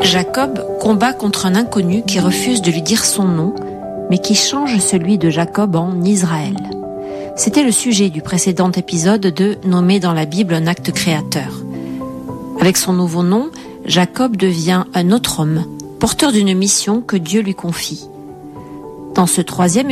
Jacob combat contre un inconnu qui refuse de lui dire son nom, mais qui change celui de Jacob en Israël. C'était le sujet du précédent épisode de Nommé dans la Bible un acte créateur. Avec son nouveau nom, Jacob devient un autre homme, porteur d'une mission que Dieu lui confie. Dans ce troisième